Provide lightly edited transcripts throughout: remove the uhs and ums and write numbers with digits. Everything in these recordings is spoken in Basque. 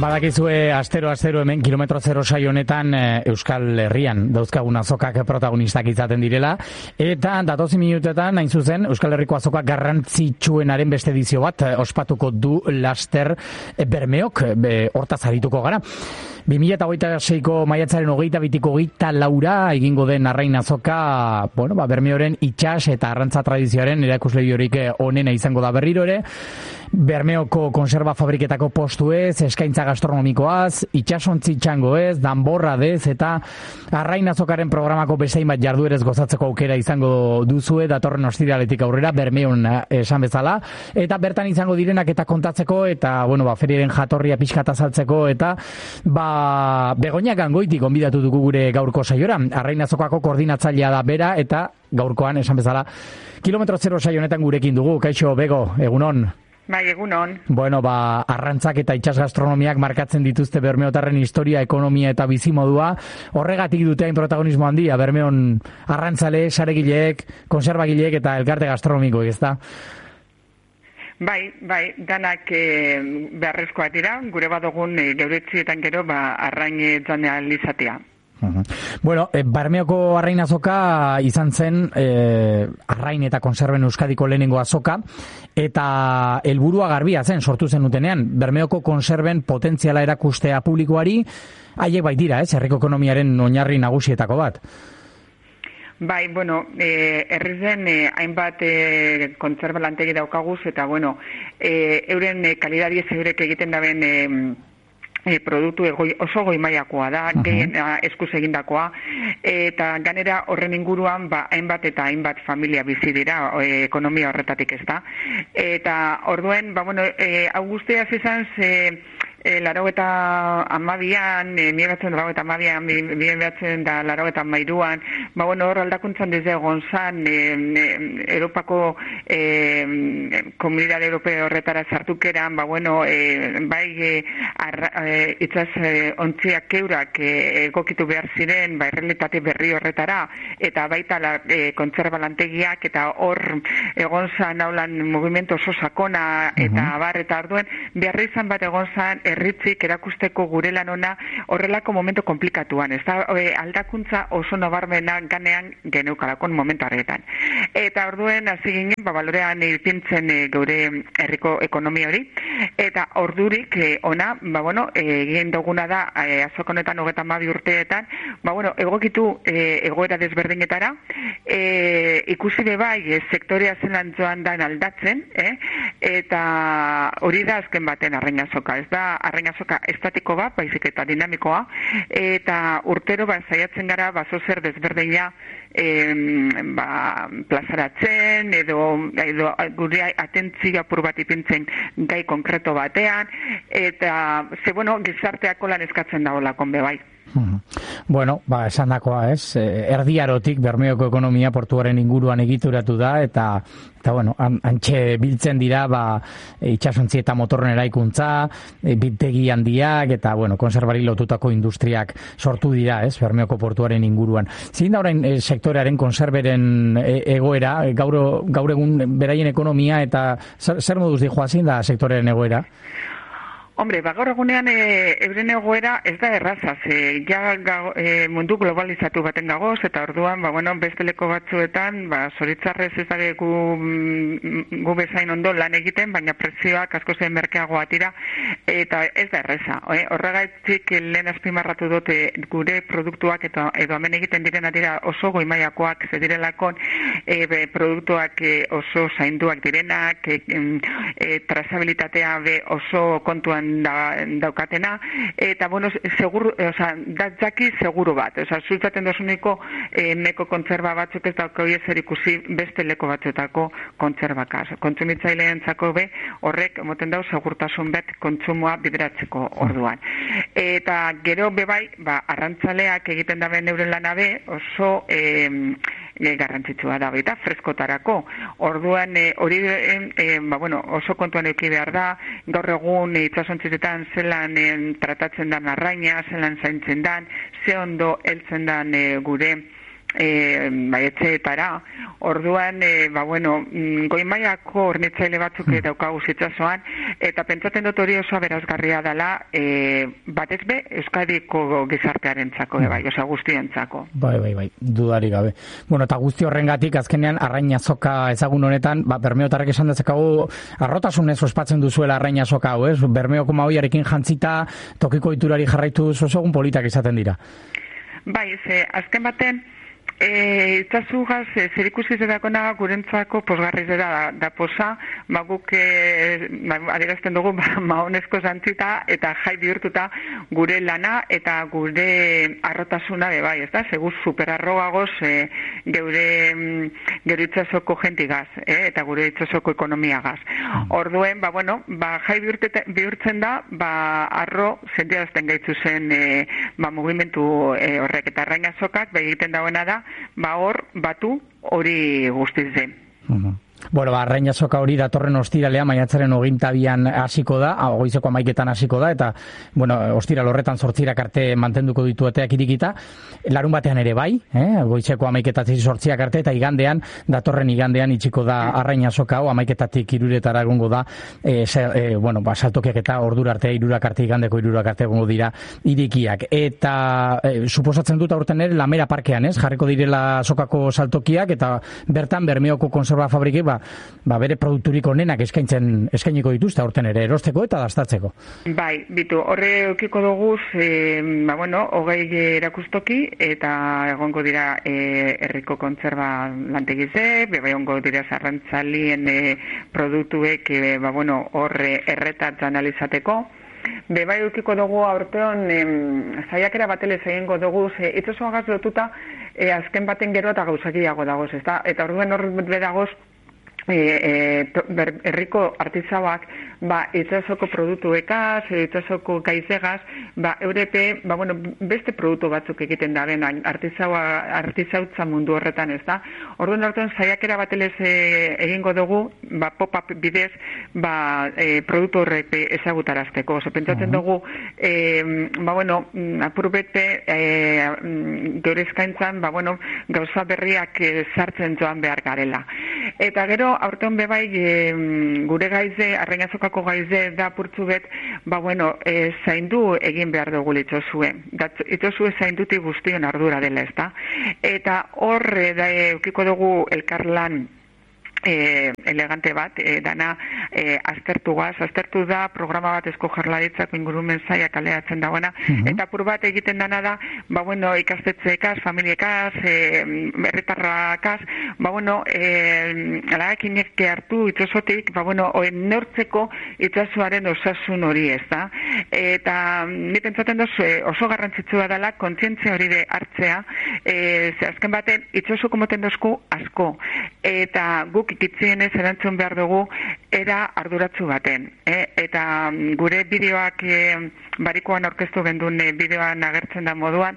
Badakizue astero hemen kilometro zero saio honetan Euskal Herrian dauzkagun azokak protagonistak izaten direla, eta datozen minutetan hain zuzen Euskal Herriko azokak garrantzitsuenaren beste edizio bat ospatuko du laster Bermeok, hortaz arituko gara. 2026ko maiatzaren 22ko 24 egingo den arrain azoka, Bermeoren itsas eta arrantza tradizioaren erakusleihorik onena izango da berriro ere. Bermeoko konserba fabriketako postuez, eskaintza gastronomikoaz, itsasontzi txangoez, danborra dez eta arrain azokaren programako bezain bat jarduerez gozatzeko aukera izango duzue datorren ostiraletik aurrera Bermeon esan bezala, eta bertan izango direnak eta kontatzeko eta feriaren jatorria pixkat azaltzeko eta Begoña Gangoiti gonbidatu dugu gure gaurko saiora. Arrain azokako koordinatzailea da bera eta gaurkoan esan bezala kilometro zero saio honetan gurekin dugu. Kaixo, Bego, egunon. Bai, egunon. Arrantzak eta itsas gastronomiak markatzen dituzte bermeotarren historia, ekonomia eta bizimodua. Horregatik dute hain protagonismo handia Bermeon arrantzale, saregileek, konserbagileek eta elkarte gastronomikoek, ezta? Bai, danak beharrezkoak dira, gure badogun geuretzietan gero arrain zanea lizatea. Bermeoko arrain azoka izan zen arrain eta konserben Euskadiko lehenengo azoka, eta helburua garbia zen sortu zen utenean, Bermeoko konserben potentziala erakustea publikoari, haiek baitira, herriko ekonomiaren oinarri nagusietako bat. Bai, herrizen hainbat kontserba lantegi daukaguz, eta euren kalidadiez eurek egiten daben produktu oso goi mailakoa da, gehien eskuz egindakoa, eta ganera horren inguruan hainbat eta hainbat familia bizi dira ekonomia horretatik, ez da. Eta orduen, hau guztiaz izan Laurogeita hamabian, 1982an, 1983an, hor aldakuntzan desde egon zan Europako Komunidade Europea horretara sartukeran, itzaz ontziak keurak egokitu behar ziren, errealitate berri horretara, eta baita kontserba lantegiak, eta hor egon zan haulan movimento oso sakona, eta eta orduen, beharri izan bat egon zan herritzik erakusteko gure lan ona horrelako momentu komplikatuan, ez da, aldakuntza oso nabarmena ganean geneukalakon momentu harretan. Eta orduen, hasi ginen, balorean ipintzen geure herriko ekonomia hori, eta ordurik ona, egin duguna da, azokonetan 32 urteetan, egokitu egoera desberdinetara, ikusi bai, sektorea zelan joan dan aldatzen, eta hori da azken baten arrain azoka, ez da, arrain azoka estatiko bat, baizik eta dinamikoa, eta urtero saiatzen gara zer desberdina plazaratzen, edo gure atentzia apur bat ipintzen gai konkreto batean, eta gizarteako lan eskatzen dagoelakon bai. Esan dakoa, ez? Erdiarotik Bermeoko ekonomia portuaren inguruan egituratu da, eta antxe biltzen dira itsasontzi eta motorren eraikuntza, biltegi handiak, eta konserbari lotutako industriak sortu dira, ez? Bermeoko portuaren inguruan. Zein da orain sektorearen konserberen egoera, gaur egun beraien ekonomia, eta zer moduz dijoa zein da sektorearen egoera? Hombre, gaur egunean euren egoera ez da erraza, mundu globalizatu baten gagoz, eta orduan, besteleko batzuetan, zoritzarrez ez da gu bezain ondo lan egiten, baina prezioak asko zen merkeagoa tira, eta ez da erraza. Horregatik lehen azpimarratu dute gure produktuak, edo hemen egiten direna dira oso goimaiakoak, zedirelakon produktuak oso zainduak direnak, trazabilitatea oso kontuan daukatena, eta datzaki seguru bat, zutzaten dozuniko neko kontserba batzuk ez daukau ezer ikusi beste leko batzuetako kontserbakaz. Kontsumitzaileentzako horrek moten dau segurtasun bet kontsumoa bideratzeko orduan. Eta gero bai, arrantzaleak egiten daben euren lana oso garrantzitsua da, baita, freskotarako. Orduan, hori oso kontuan euki behar da, gaur egun itsasontziretan zelan tratatzen dan arraina, zelan zaintzen dan, ze ondo heltzen dan gure etxeetara. Orduan, goi mailako hornitzaile batzuk daukagu itsasoan, eta pentsatzen dut hori oso aberasgarria dela, batez be, Euskadiko gizartearentzako, guztiontzako. Bai, dudari gabe. Bueno, eta guzti horrengatik, azkenean, arrain azoka ezagun honetan, Bermeotarrek esan dezakagu, arrotasunez ospatzen duzuela arrain azoka hau, ez? Bermeoko maoiarekin jantzita, tokiko iturari jarraitu zozogun politak izaten dira. Bai, azken baten, itzazugaz zerikusi zedakona gurentzako posgarri zera da posa, guk adierazten dugu mahonezko zantzita eta jai bihurtuta gure lana eta gure arrotasuna bai, ez da? Segur superarrogagoz geure itzazoko jentigaz, eta gure itzazoko ekonomiagaz. Orduen, jai bihurtzen da, arro sentiarazten gaitzu zen mugimendu horrek eta arrain azokak egiten dagoena da, hor batu hori guztiz zen. Bueno, arrain azoka hori datorren ostiralea, maiatzaren 22an hasiko da, goizeko 11etan hasiko da, eta, ostiral horretan 8 arte mantenduko ditu eteak irikita, larun batean ere bai, goizeko 11etatik 8 arte, eta datorren igandean itxiko da arrain azoka hau, 11etatik 3etara egongo da, saltokiak eta ordura arte, 3 arte igandeko 3 arte egongo dira irikiak. Eta suposatzen dut aurten ere Lamera parkean, jarriko direla azokako saltokiak, eta bertan Bermeoko konserba fabrikek bere produkturik onenak eskainiko dituzte aurten ere erosteko eta dastatzeko. Bai, horre eukiko dugu 20 erakustoki eta egongo dira herriko kontserba lantegize, egongo dira zarrantzalien produktuek horre erretat analizateko. Bai eukiko dugu aurteon saiakera batelez egingo dugu, itsasoagaz lotuta azken baten gero eta gauzakiago dagoz, ezta? Eta orduen hor bedagoz herriko artisauak itsasoko produktuekaz, itsasoko gaizegaz, eurepe, beste produktu batzuk egiten da den artisautza mundu horretan, ez da? Orduan hartuan saiakera batelez egingo dugu, pop-up bidez, produktu horrek ezagutarazteko. Pentsatzen dugu, apurbete geure eskaintzan, gauza berriak sartzen joan behar garela. Eta gero, aurtean bebai gure gaize, arrain azokako gaize da apurtzu bet, zaindu egin behar dugu litzozue. Litzozue zainduti guztion ardura dela, ez da? Eta hor eukiko dugu elkarlan elegante bat, dana aztertu da programa bat Eusko Jaurlaritzako ingurumen sailak kaleatzen dagoena, eta apur bat egiten dana da, ikastetxeekaz, familiekaz, herritarrakaz, alagakinek hartu itsasotik, neurtzeko itsasoaren osasun hori, ez da? Eta ni pentsatzen dut oso garrantzitsua dela kontzientzia hori de hartzea, azken baten itsasoko moten dozku asko, eta guk ikitzienez erantzun behar dugu era arduratsu baten. Eta gure bideoak barikoan aurkeztu gendun bideoan agertzen da moduan,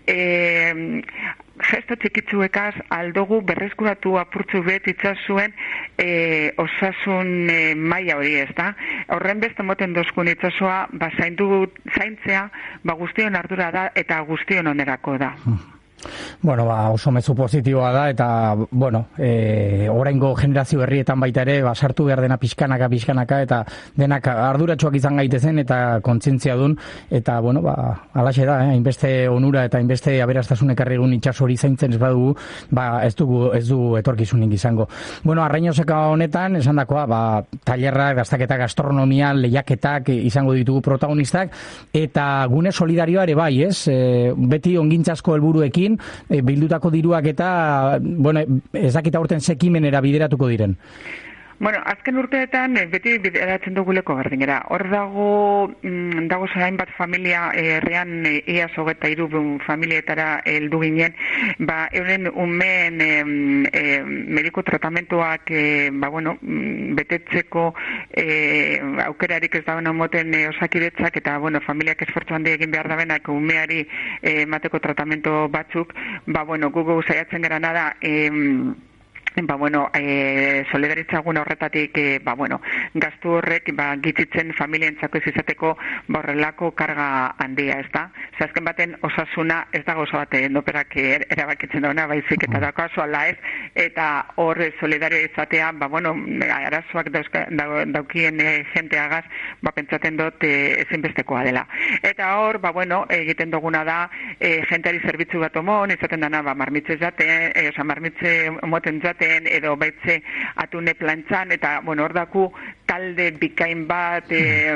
gesto txikitzuekaz aldogu berreskuratu apurtzu bet itzazuen osasun maila hori, ez da? Horren beste moten dozkun itzazoa, zaintzea, guztion ardura da eta guztion onerako da. Oso mezu positiboa da, eta, oraingo generazio berrietan baita ere, sartu behar dena pixkanaka, eta denak arduratsuak izan gaitezen, eta kontzientzia dun, eta, alaxe da, hainbeste onura eta hainbeste aberastasunek ekarrigun itxaso hori zaintzen ez badugu, ez du etorkizunik izango. Arrain azoka honetan, esan dakoa, tailerrak, dastaketa, gastronomia, lehiaketak izango ditugu protagonistak, eta gune solidarioa ere bai, ez? Beti ongintzasko helburuekin, bildutako diruak eta, ez dakita urten sekimenera bideratuko diren. Azken urteetan beti bideratzen dugu leko berdinera. Hor dago zain bat familia herrian iaz 23 familietara heldu ginen, euren umeen mediko tratamentuak betetzeko aukerarik ez dagoen moten osakidetzak eta familiak esfortzu handi egin behar dabenak umeari mateko tratamentu batzuk, gugu saiatzen gara nada solidaritza egun horretatik, gastu horrek, gitzitzen familientzako ez izateko horrelako karga handia, ez da? Azken baten osasuna ez da gauza bat endoperak erabakitzen dauna, baizik eta dako asoala ez, eta hor solidario izatea, arazoak daukien jenteagaz, pentsaten dut ezinbestekoa dela. Eta hor, egiten duguna da, jenteari zerbitzu bat omon, izaten dana, marmitze jaten, marmitze moten jaten, edo baitze atune plantzan, eta, hor daku talde bikain bat,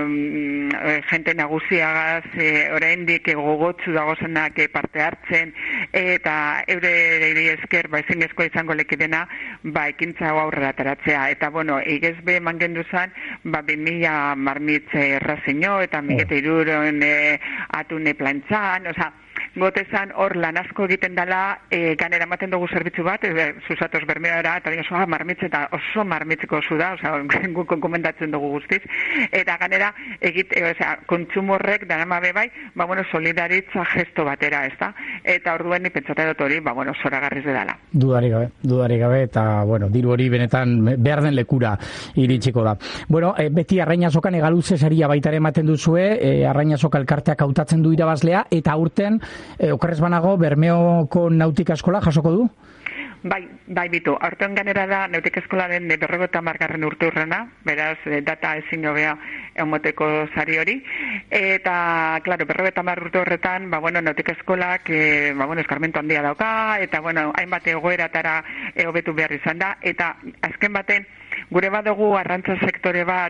jente nagusiagaz, oraindik gogotsu dagozenak parte hartzen, eta eure esker, ezinezkoa izango lekidena, ekintza aurrera ateratzea. Eta, egezbe mangendu zen, 2000 marmitze errazino, eta 1300 atune plantzan, gotezan hor lan asko egiten dela, ganera ematen dugu zerbitzu bat, zuzatoz bermeara, eta eta oso marmitzeko zu da, guk komendatzen dugu guztiz, eta ganera kontsumo horrek darama bebai, solidaritza gesto batera, ez da? Eta orduen ni pentsate dut hori, zoragarriz dela. Dudari gabe, eta, diru hori benetan behar den lekura iritsiko da. Beti Arrainazokan egaluze saria baitare ematen duzue, Arrainazoka elkarteak hautatzen du irabazlea, eta aurten okerrez banago, Bermeoko nautika eskola jasoko du? Bai bitu. Aurten ganera da nautika eskolaren 50. urte urrena, beraz data ezin gobea emoteko sari hori. Eta, klaro, 50 urte horretan, nautika eskolak, eskarmentu handia dauka, eta, hainbat egoeratara hobetu behar izan da, eta azken baten, gure badugu arrantza sektore bat,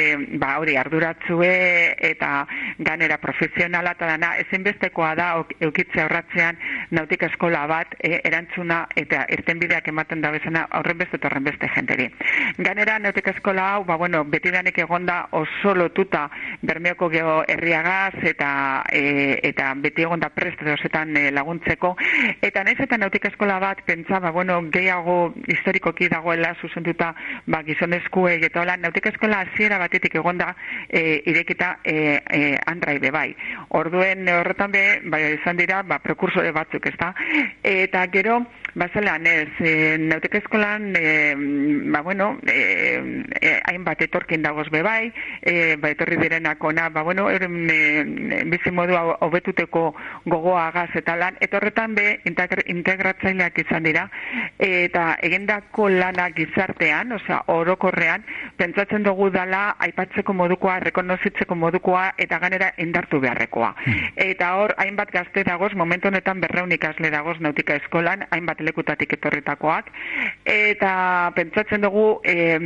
arduratzue eta ganera profesionala eta dana, ezinbestekoa da eukitze horratzean nautika eskola bat erantzuna eta irtenbideak ematen da bezana horrenbeste eta horrenbeste jenteri. Ganera nautika eskola hau, betidanik egonda oso lotuta Bermeoko geho herriagaz eta beti egonda prest dozetan laguntzeko, eta nahiz eta nautika eskola bat pentsa, gehiago historikoki dagoela zuzenduta gizonezkuek eta hola, nautika eskola hasiera batetik egonda irekita andraibe bai. Orduen horretan izan dira prekursore batzuk, ezta? Eta gero, zelan ez, nautika eskolan hainbat etorkin dagoz bai, etorri direnak ona, bizi modu hobetuteko gogoa agaz eta lan, eta horretan integratzaileak izan dira, eta egindako lanak gizartean, orokorrean, pentsatzen dugu dala aipatzeko modukoa, rekonozitzeko modukoa, eta ganera indartu beharrekoa. Eta hor, hainbat gazte dagoz, momentu honetan 200 ikasle dagoz nautika eskolan, hainbat lekutatik etorritakoak, eta pentsatzen dugu